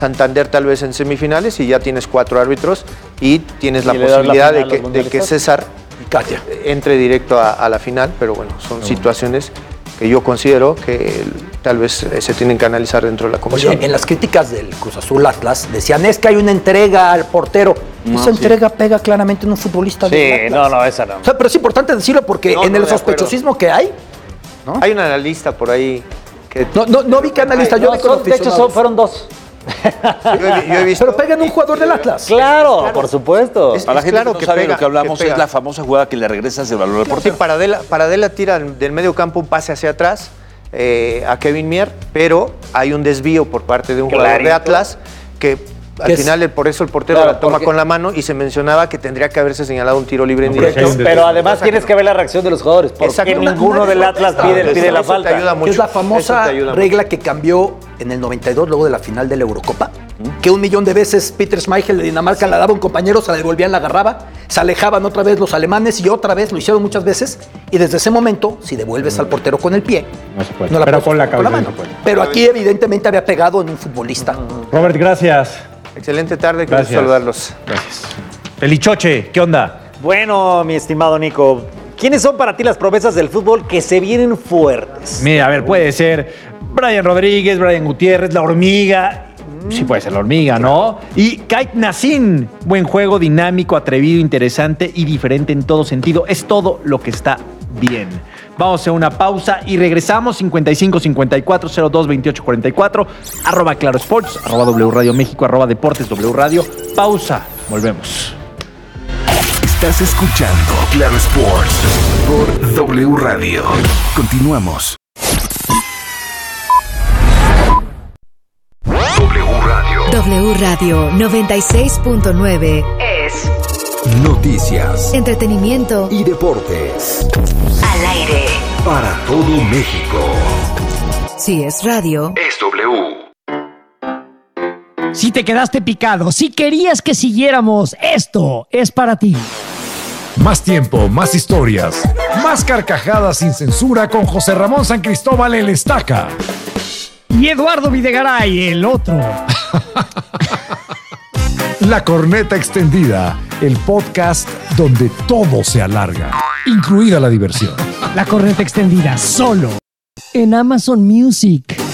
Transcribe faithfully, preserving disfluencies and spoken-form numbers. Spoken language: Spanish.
Santander tal vez en semifinales y ya tienes cuatro árbitros y tienes la posibilidad la de, que, de que César Katia entre directo a, a la final, pero bueno, son no. situaciones que yo considero que tal vez se tienen que analizar dentro de la comisión. Oye, en las críticas del Cruz Azul Atlas decían es que hay una entrega al portero. No, esa sí. entrega pega claramente en un futbolista sí, del Atlas. no, no, esa no. O sea, pero es importante decirlo porque no, en no, el sospechosismo que hay, ¿no? Hay un analista por ahí que... No, no, no vi que analista, Ay, yo no, vi son, de hecho son, fueron dos. Yo he, yo he visto, pero pegan un jugador del Atlas. Claro, claro. por supuesto. Es, Para la gente claro que no que sabe pega, lo que hablamos que es la famosa jugada que le regresas el valor al portero. Sí, Paradela, Paradela tira del medio campo un pase hacia atrás eh, a Kevin Mier, pero hay un desvío por parte de un Clarito. jugador de Atlas que al final, por eso el portero claro, la toma porque... con la mano y se mencionaba que tendría que haberse señalado un tiro libre en no, directo. Pero además tienes que ver la reacción de los jugadores, porque ninguno del Atlas pide, pide la falta. Te ayuda mucho. Es la famosa regla mucho. que cambió en el noventa y dos, luego de la final de la Eurocopa, ¿Mm? que un millón de veces Peter Schmeichel de Dinamarca la daba a un compañero, se la devolvían, la agarraba, se alejaban otra vez los alemanes y otra vez, lo hicieron muchas veces, y desde ese momento, si devuelves mm. al portero con el pie, no se puede. No la pero con la cabeza, cabeza. Con la mano. Pero aquí evidentemente había pegado en un futbolista. Robert, gracias. Excelente tarde, quiero saludarlos. Gracias. Felichoche, ¿qué onda? Bueno, mi estimado Nico, ¿quiénes son para ti las promesas del fútbol que se vienen fuertes? Mira, a ver, puede ser Brian Rodríguez, Brian Gutiérrez, La Hormiga. Sí puede ser La Hormiga, ¿no? Y Kait Nassim, buen juego, dinámico, atrevido, interesante y diferente en todo sentido. Es todo lo que está bien. Vamos a hacer una pausa y regresamos. Cincuenta y cinco, cincuenta y cuatro, cero dos, veintiocho, cuarenta y cuatro, arroba Claro Sports, arroba W Radio México, arroba Deportes W Radio. Pausa, volvemos. Estás escuchando Claro Sports por W Radio. Continuamos. W Radio. W Radio noventa y seis punto nueve es noticias, entretenimiento y deportes. Al aire. Para todo México. Si es radio, es W. Si te quedaste picado, si querías que siguiéramos, esto es para ti. Más tiempo, más historias, más carcajadas sin censura con José Ramón San Cristóbal el Estaca. Y Eduardo Videgaray, el otro. La Corneta Extendida, el podcast donde todo se alarga, incluida la diversión. La Corneta Extendida, solo en Amazon Music.